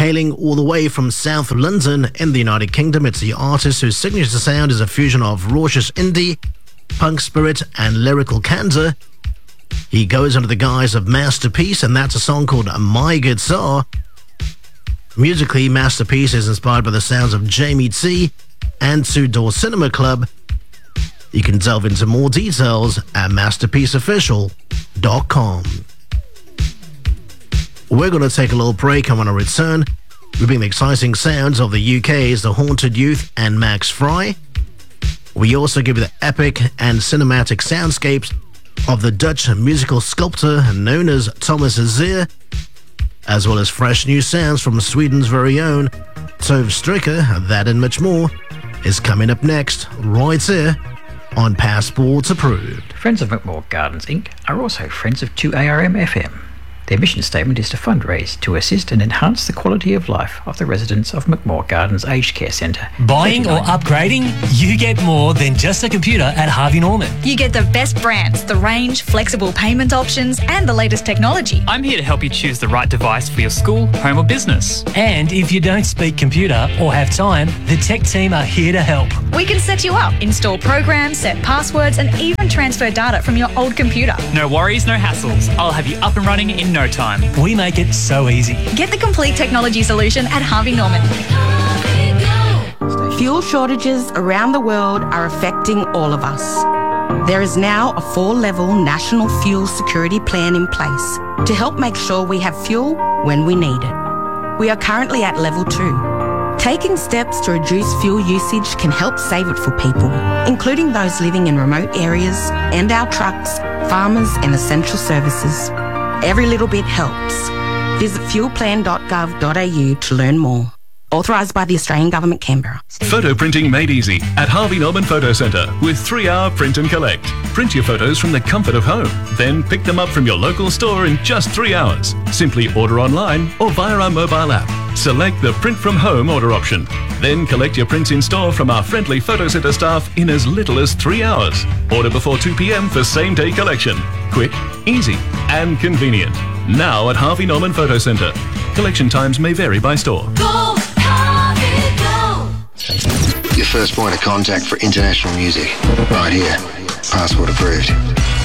Hailing all the way from South London in the United Kingdom, it's the artist whose signature sound is a fusion of raucous indie, punk spirit and lyrical candor. He goes under the guise of Masterpiece, and that's a song called My Guitar. Musically, Masterpiece is inspired by the sounds of Jamie T and Two Door Cinema Club. You can delve into more details at masterpieceofficial.com. We're going to take a little break, and when I return, we bring the exciting sounds of the UK's The Haunted Youth and Max Fry. We also give you the epic and cinematic soundscapes of the Dutch musical sculptor known as Thomas Azier, as well as fresh new sounds from Sweden's very own Tove Stricker. That and much more is coming up next, right here on Passport Approved. Friends of McMore Gardens Inc. are also friends of 2ARM FM. Their mission statement is to fundraise to assist and enhance the quality of life of the residents of McMore Gardens Aged Care Centre. Buying or upgrading? You get more than just a computer at Harvey Norman. You get the best brands, the range, flexible payment options and the latest technology. I'm here to help you choose the right device for your school, home or business. And if you don't speak computer or have time, the tech team are here to help. We can set you up, install programs, set passwords and even transfer data from your old computer. No worries, no hassles. I'll have you up and running in no time. We make it so easy. Get the complete technology solution at Harvey Norman. Fuel shortages around the world are affecting all of us. There is now a 4-level national fuel security plan in place to help make sure we have fuel when we need it. We are currently at level 2. Taking steps to reduce fuel usage can help save it for people, including those living in remote areas and our trucks, farmers and essential services. Every little bit helps. Visit fuelplan.gov.au to learn more. Authorised by the Australian Government, Canberra. Photo printing made easy at Harvey Norman Photo Centre with 3-hour print and collect. Print your photos from the comfort of home, then pick them up from your local store in just 3 hours. Simply order online or via our mobile app. Select the print from home order option. Then collect your prints in store from our friendly photo centre staff in as little as 3 hours. Order before 2 p.m. for same-day collection. Quick, easy and convenient. Now at Harvey Norman Photo Centre. Collection times may vary by store. Go, Harvey, go! Your first point of contact for international music. Right here. Passport Approved.